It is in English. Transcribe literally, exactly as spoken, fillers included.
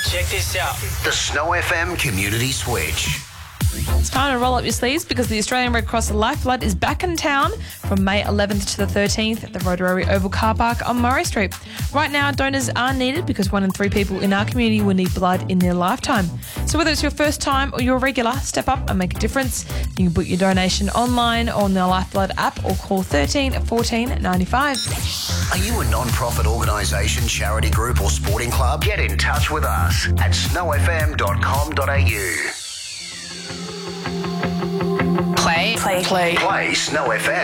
Check this out. The Snow F M Community Switch. It's time to roll up your sleeves because the Australian Red Cross Lifeblood is back in town from May eleventh to the thirteenth at the Rotorua Oval Car Park on Murray Street. Right now, donors are needed because one in three people in our community will need blood in their lifetime. So whether it's your first time or you're a regular, step up and make a difference. You can book your donation online on the Lifeblood app or call thirteen fourteen ninety-five. Are you a non-profit organisation, charity group or sporting club? Get in touch with us at snow f m dot com dot a u. Play. Play. Play. Play Snow F M.